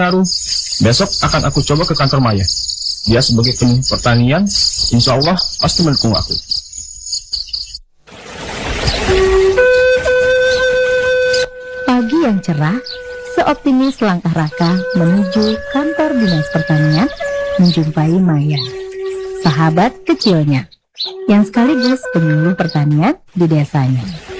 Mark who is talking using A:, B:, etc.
A: Haru, besok akan aku coba ke kantor Maya. Dia sebagai penuh pertanian, insya Allah pasti mendukung aku.
B: Pagi yang cerah, seoptimis langkah Raka menuju kantor dinas pertanian menjumpai Maya, sahabat kecilnya, yang sekaligus penyuluh pertanian di desanya.